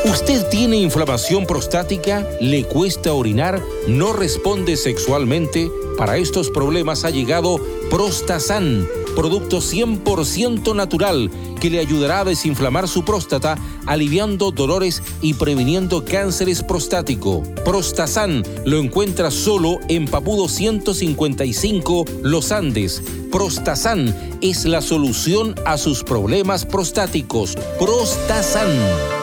¿Usted tiene inflamación prostática? ¿Le cuesta orinar? ¿No responde sexualmente? Para estos problemas ha llegado Prostasan, producto 100% natural que le ayudará a desinflamar su próstata, aliviando dolores y previniendo cánceres prostático. Prostasan lo encuentra solo en Papudo 155, Los Andes. Prostasan es la solución a sus problemas prostáticos. Prostasan.